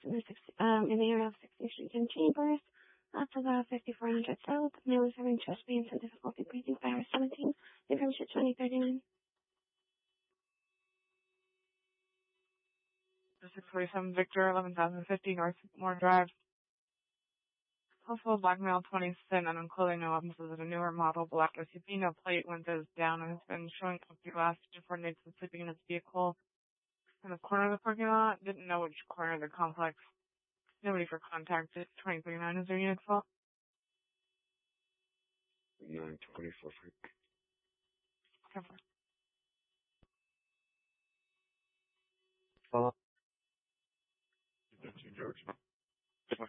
in the area of 60th Street and Chambers. That's about 5400 South. Male is having chest pains and difficulty breathing. Virus 17. Information 2039. The 647 Victor, 11,050 North Moore Drive. Possible black male, 20, thin, and clothing, no weapons. Is a newer model, black SUV, no plate, windows down, and has been showing empty glass to coordinate with sleeping in his vehicle in the corner of the parking lot. Didn't know which corner of the complex. Nobody for contact. 2039 is their unit fault. 924 Frank. Cover. Follow. George.